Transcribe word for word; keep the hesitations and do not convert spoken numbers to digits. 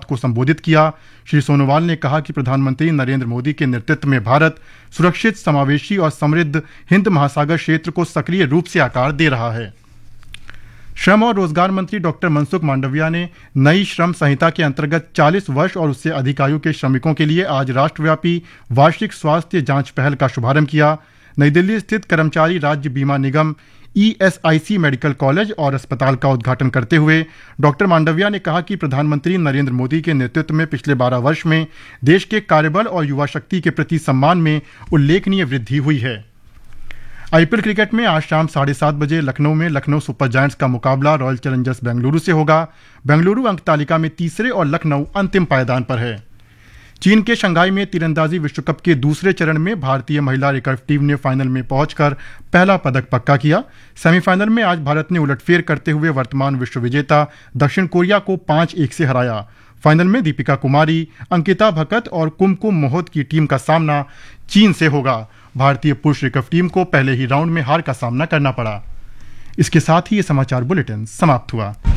को संबोधित किया। श्री सोनोवाल ने कहा कि प्रधानमंत्री नरेंद्र मोदी के नेतृत्व में भारत सुरक्षित, समावेशी और समृद्ध हिंद महासागर क्षेत्र को सक्रिय रूप से आकार दे रहा है। श्रम और रोजगार मंत्री डॉक्टर मनसुख मांडविया ने नई श्रम संहिता के अंतर्गत चालीस वर्ष और उससे अधिक आयु के श्रमिकों के लिए आज राष्ट्रव्यापी वार्षिक स्वास्थ्य जांच पहल का शुभारंभ किया। नई दिल्ली स्थित कर्मचारी राज्य बीमा निगम E S I C medical college और अस्पताल का उद्घाटन करते हुए डॉक्टर मांडविया ने कहा कि प्रधानमंत्री नरेंद्र मोदी के नेतृत्व में पिछले बारह वर्ष में देश के कार्यबल और युवा शक्ति के प्रति सम्मान में उल्लेखनीय वृद्धि हुई है। आईपीएल क्रिकेट में आज शाम साढ़े सात बजे लखनऊ में लखनऊ सुपर जायंट्स का मुकाबला रॉयल चैलेंजर्स बेंगलुरु से होगा। बेंगलुरु अंक तालिका में तीसरे और लखनऊ अंतिम पायदान पर है। चीन के शंघाई में तीरंदाजी विश्व कप के दूसरे चरण में भारतीय महिला रिकर्व टीम ने फाइनल में पहुंचकर पहला पदक पक्का किया। सेमीफाइनल में आज भारत ने उलटफेर करते हुए वर्तमान विश्व विजेता दक्षिण कोरिया को पांच एक से हराया। फाइनल में दीपिका कुमारी, अंकिता भकत और कुमकुम मोहत की टीम का सामना चीन से होगा। भारतीय पुरुष रिकर्व टीम को पहले ही राउंड में हार का सामना करना पड़ा। इसके साथ ही ये समाचार बुलेटिन समाप्त हुआ।